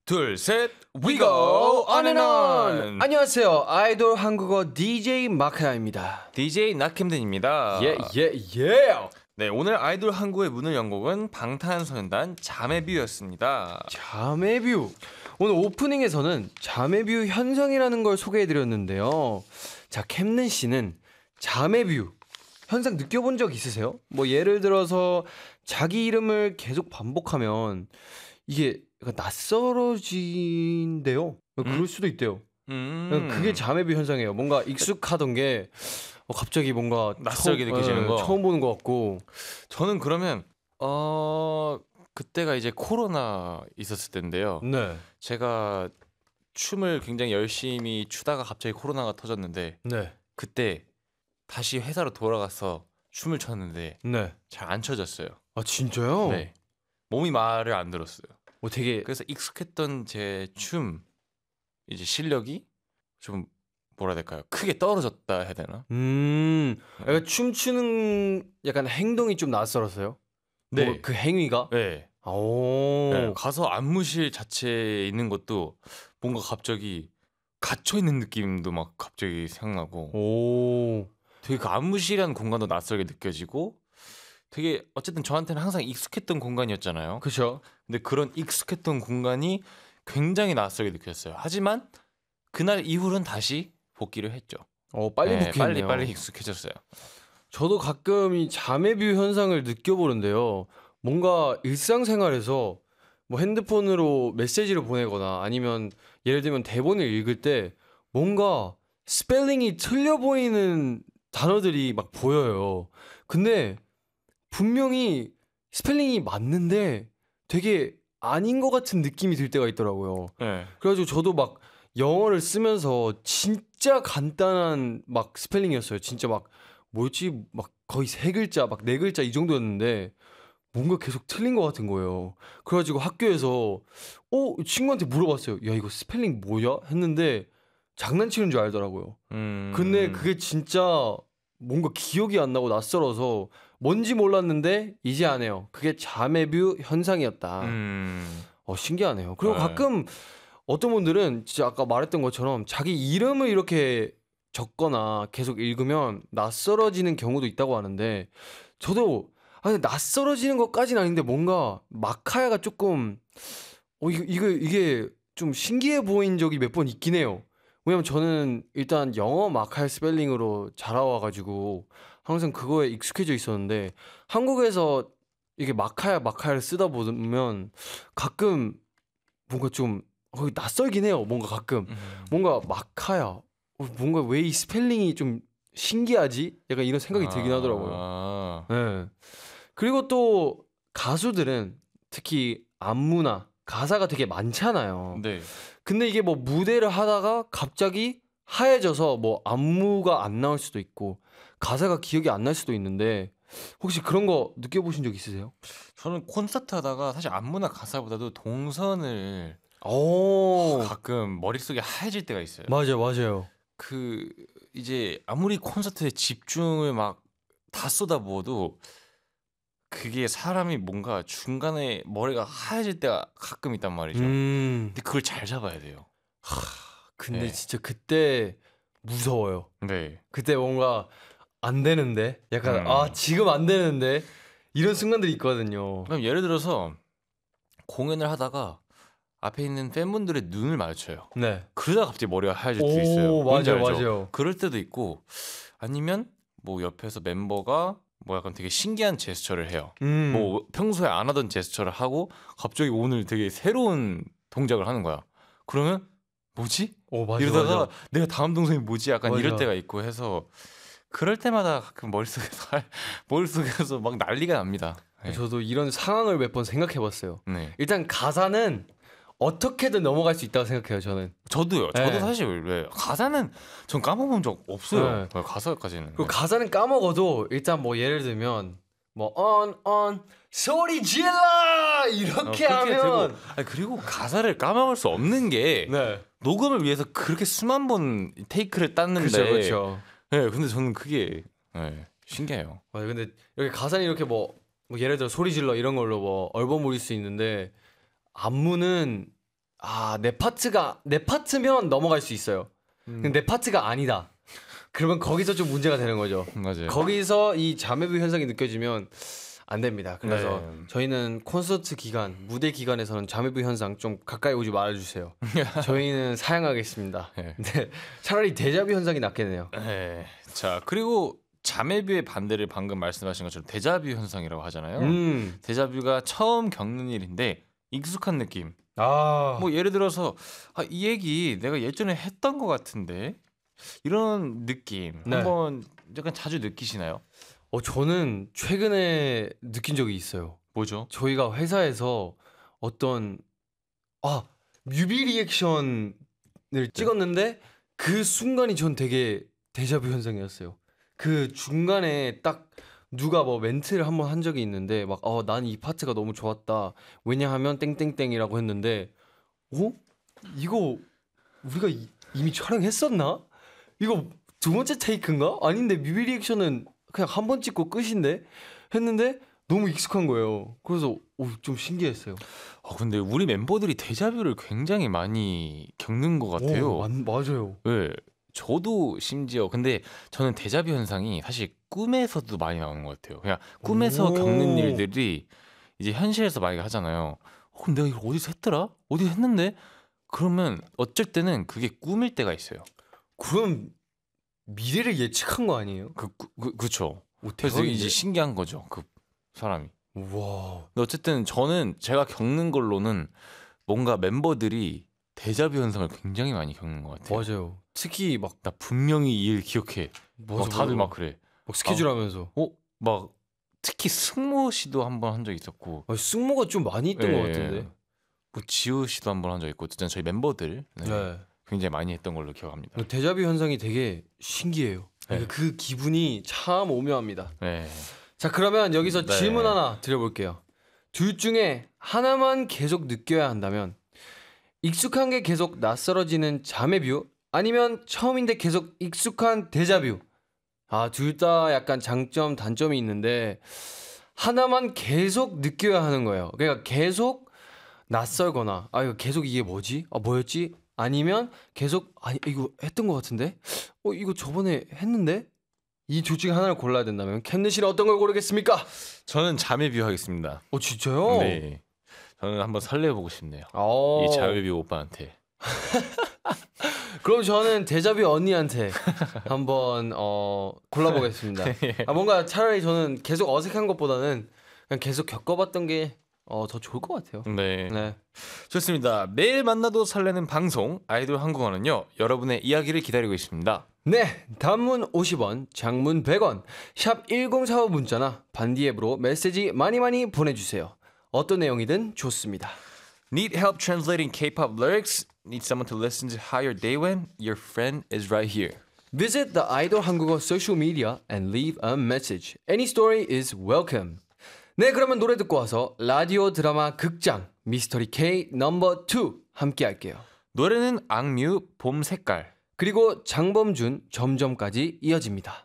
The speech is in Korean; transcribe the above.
둘, 셋, we go on and on. 안녕하세요. 아이돌 한국어 DJ 마카야입니다. DJ 낙캠든입니다. 예. 네, 오늘 아이돌 한국의 문을 연 곡은 방탄소년단 자매뷰였습니다. 자매뷰. 오늘 오프닝에서는 자매뷰 현상이라는 걸 소개해드렸는데요. 자, 캠는 씨는 자매뷰 현상 느껴본 적 있으세요? 뭐 예를 들어서 자기 이름을 계속 반복하면 이게 낯설어진대요. 그럴 수도 있대요. 그게 자매뷰 현상이에요. 뭔가 익숙하던 게 갑자기 뭔가 낯설게 느껴지는 거. 처음 보는 것 같고. 저는 그러면 그때가 이제 코로나 있었을 때인데요. 네. 제가 춤을 굉장히 열심히 추다가 갑자기 코로나가 터졌는데 네. 그때 다시 회사로 돌아가서 춤을 췄는데 네. 잘 안 춰졌어요. 아 진짜요? 네. 몸이 말을 안 들었어요. 되게 그래서 익숙했던 제 춤 이제 실력이 좀 뭐라 해야 될까요? 크게 떨어졌다 해야 되나? 약간 춤추는 약간 행동이 좀 낯설었어요? 네. 뭐 그 행위가? 네. 오. 네. 가서 안무실 자체에 있는 것도 뭔가 갑자기 갇혀 있는 느낌도 막 갑자기 생각나고. 오. 되게 그 안무실이라는 공간도 낯설게 느껴지고 되게 어쨌든 저한테는 항상 익숙했던 공간이었잖아요. 그렇죠. 근데 그런 익숙했던 공간이 굉장히 낯설게 느껴졌어요. 하지만 그날 이후로는 다시 복귀를 했죠. 빨리 네, 복귀했네요. 빨리 익숙해졌어요. 저도 가끔 이 자매뷰 현상을 느껴보는데요. 뭔가 일상생활에서 뭐 핸드폰으로 메시지를 보내거나 아니면 예를 들면 대본을 읽을 때 뭔가 스펠링이 틀려 보이는 단어들이 막 보여요. 근데 분명히 스펠링이 맞는데 되게 아닌 것 같은 느낌이 들 때가 있더라고요. 네. 그래가지고 저도 막 영어를 쓰면서 진짜 간단한 막 스펠링이었어요. 진짜 막 뭐였지? 막 거의 3글자, 막 4글자 이 정도였는데 뭔가 계속 틀린 것 같은 거예요. 그래가지고 학교에서 친구한테 물어봤어요. 야 이거 스펠링 뭐야? 했는데 장난치는 줄 알더라고요. 근데 그게 진짜 뭔가 기억이 안 나고 낯설어서 뭔지 몰랐는데 이제 아네요. 그게 자매뷰 현상이었다. 신기하네요. 그리고 네. 가끔 어떤 분들은 진짜 아까 말했던 것처럼 자기 이름을 이렇게 적거나 계속 읽으면 낯설어지는 경우도 있다고 하는데 저도 근데 낯설어지는 것까지는 아닌데 뭔가 마카야가 조금 이게 좀 신기해 보인 적이 몇 번 있긴 해요. 왜냐면 저는 일단 영어 마카야 스펠링으로 자라와가지고 항상 그거에 익숙해져 있었는데 한국에서 이게 마카야를 쓰다 보면 가끔 뭔가 좀 낯설긴 해요. 뭔가 가끔 뭔가 마카야 뭔가 왜 이 스펠링이 좀 신기하지? 약간 이런 생각이 들긴 하더라고요. 네. 그리고 또 가수들은 특히 안무나 가사가 되게 많잖아요. 네. 근데 이게 뭐 무대를 하다가 갑자기 하얘져서 뭐 안무가 안 나올 수도 있고 가사가 기억이 안 날 수도 있는데 혹시 그런 거 느껴보신 적 있으세요? 저는 콘서트 하다가 사실 안무나 가사보다도 동선을 가끔 머릿속에 하얘질 때가 있어요. 맞아요. 그 이제 아무리 콘서트에 집중을 막 다 쏟아부어도 그게 사람이 뭔가 중간에 머리가 하얘질 때가 가끔 있단 말이죠. 근데 그걸 잘 잡아야 돼요. 근데 네. 진짜 그때 무서워요. 네. 그때 뭔가 안 되는데 약간 지금 안 되는데 이런 순간들이 있거든요. 그럼 예를 들어서 공연을 하다가 앞에 있는 팬분들의 눈을 마주쳐요. 네. 그러다가 갑자기 머리가 하얘질 수 있어요. 뭔지 알죠? 맞아요. 그럴 때도 있고 아니면 뭐 옆에서 멤버가 뭐 약간 되게 신기한 제스처를 해요. 뭐 평소에 안 하던 제스처를 하고 갑자기 오늘 되게 새로운 동작을 하는 거야. 그러면 뭐지? 이러다가 내가 다음 동작이 뭐지? 약간 이럴 때가 있고 해서 그럴 때마다 가끔 머릿속에서 막 난리가 납니다. 네. 저도 이런 상황을 몇 번 생각해봤어요. 네. 일단 가사는 어떻게든 넘어갈 수 있다고 생각해요. 저도 네. 사실 왜 가사는 전 까먹은 적 없어요. 네. 가사까지는. 그리고 가사는 까먹어도 일단 뭐 예를 들면 뭐 on 소리 질러 이렇게 하면 그리고 가사를 까먹을 수 없는 게 네. 녹음을 위해서 그렇게 수만 번 테이크를 땄는데. 그렇죠. 네, 근데 저는 그게 신기해요. 맞아요. 근데 여기 가사는 이렇게 뭐 예를 들어 소리 질러 이런 걸로 뭐 얼버무릴 수 있는데 안무는 내 파트면 넘어갈 수 있어요. 근데 내 파트가 아니다. 그러면 거기서 좀 문제가 되는 거죠. 맞아요. 거기서 이 자매부 현상이 느껴지면 안 됩니다. 그래서 네. 저희는 콘서트 기간, 무대 기간에서는 자매부 현상 좀 가까이 오지 말아주세요. 저희는 사양하겠습니다. 네. 네, 차라리 데자뷰 현상이 낫겠네요. 네. 자, 그리고 자매뷰의 반대를 방금 말씀하신 것처럼 데자뷰 현상이라고 하잖아요. 데자뷰가 처음 겪는 일인데 익숙한 느낌. 뭐 예를 들어서 이 얘기 내가 예전에 했던 것 같은데 이런 느낌 네. 한번 약간 자주 느끼시나요? 저는 최근에 느낀 적이 있어요. 뭐죠? 저희가 회사에서 어떤 뮤비 리액션을 찍었는데 그 순간이 전 되게 데자뷰 현상이었어요. 그 중간에 딱 누가 뭐 멘트를 한번 한 적이 있는데 막 난 이 파트가 너무 좋았다. 왜냐하면 땡땡땡이라고 했는데 이거 우리가 이미 촬영했었나? 이거 두 번째 테이크인가? 아닌데 뮤비 리액션은 그냥 한 번 찍고 끝인데 했는데 너무 익숙한 거예요. 그래서 좀 신기했어요. 근데 우리 멤버들이 데자뷰를 굉장히 많이 겪는 것 같아요. 맞아요. 네, 저도 심지어 근데 저는 데자뷰 현상이 사실 꿈에서도 많이 나오는 것 같아요. 그냥 꿈에서 겪는 일들이 이제 현실에서 많이 하잖아요. 그럼 내가 이걸 어디서 했더라? 어디서 했는데? 그러면 어쩔 때는 그게 꿈일 때가 있어요. 그럼 미래를 예측한 거 아니에요? 그쵸. 그래서 대박인데? 이제 신기한 거죠. 그 사람이. 와. 근데 어쨌든 저는 제가 겪는 걸로는 뭔가 멤버들이 데자뷰 현상을 굉장히 많이 겪는 것 같아요. 맞아요. 특히 막 나 분명히 이 일 기억해. 다들 막 그래. 막 스케줄 하면서. 막 특히 승모 씨도 한 번 한 적 있었고. 승모가 좀 많이 있던 것 같은데. 뭐 지우 씨도 한 번 한 적 있고. 어쨌든 저희 멤버들 네. 굉장히 많이 했던 걸로 기억합니다. 데자뷰 현상이 되게 신기해요. 네. 그 기분이 참 오묘합니다. 네. 자, 그러면 여기서 네. 질문 하나 드려볼게요. 둘 중에 하나만 계속 느껴야 한다면 익숙한 게 계속 낯설어지는 자매뷰 아니면 처음인데 계속 익숙한 데자뷰. 둘 다 약간 장점 단점이 있는데 하나만 계속 느껴야 하는 거예요. 그러니까 계속 낯설거나 이거 계속 이게 뭐지? 뭐였지? 아니면 계속 이거 했던 것 같은데? 이거 저번에 했는데? 이 둘 중에 하나를 골라야 된다면 캔느 씨는 어떤 걸 고르겠습니까? 저는 자매뷰 하겠습니다. 진짜요? 네. 저는 한번 설레보고 싶네요. 이 자매뷰 오빠한테. 그럼 저는 데자뷰 언니한테 한번 골라보겠습니다. 뭔가 차라리 저는 계속 어색한 것보다는 그냥 계속 겪어봤던 게 더 좋을 것 같아요. 네. 네. 좋습니다. 매일 만나도 설레는 방송 아이돌 한국어는요. 여러분의 이야기를 기다리고 있습니다. 네, 단문 50원, 장문 100원, 샵 1045 문자나 반디 앱으로 메시지 많이 보내주세요. 어떤 내용이든 좋습니다. Need help translating K-pop lyrics? Need someone to listen to how your day went? Your friend is right here. Visit the 아이돌 한국어 social media and leave a message. Any story is welcome. 네, 그러면 노래 듣고 와서 라디오 드라마 극장 미스터리 K 넘버 2 함께 할게요. 노래는 악뮤 봄 색깔. 그리고 장범준 점점까지 이어집니다.